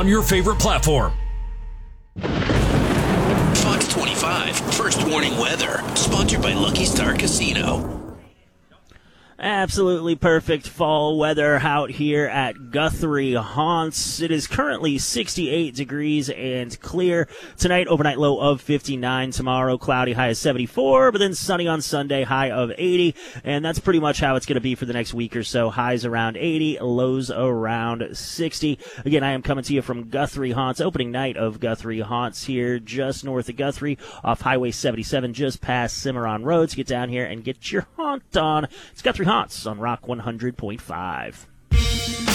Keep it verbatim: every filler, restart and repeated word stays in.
on your favorite platform. Fox twenty-five, First Warning Weather, sponsored by Lucky Star Casino. Absolutely perfect fall weather out here at Guthrie Haunts. It is currently sixty-eight degrees and clear. Tonight, overnight low of fifty-nine. Tomorrow, cloudy, high of seventy-four, but then sunny on Sunday, high of eighty. And that's pretty much how it's going to be for the next week or so. Highs around eighty, lows around sixty. Again, I am coming to you from Guthrie Haunts, opening night of Guthrie Haunts here just north of Guthrie, off Highway seventy-seven, just past Cimarron Road. So get down here and get your haunt on. It's Guthrie Haunts on Rock one hundred point five.